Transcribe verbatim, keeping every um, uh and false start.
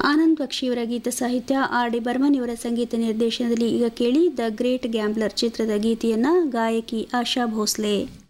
ಆನಂದ್ ಬಕ್ಷಿಯವರ ಗೀತ ಸಾಹಿತ್ಯ R D Burman ಇವರ ಸಂಗೀತ ನಿರ್ದೇಶನದಲ್ಲಿ ಈಗ ಕೇಳಿ ದ ಗ್ರೇಟ್ ಗ್ಯಾಂಬ್ಲರ್ ಚಿತ್ರದ ಗೀತೆಯನ್ನ ಗಾಯಕಿ ಆಶಾ ಭೋಸ್ಲೆ.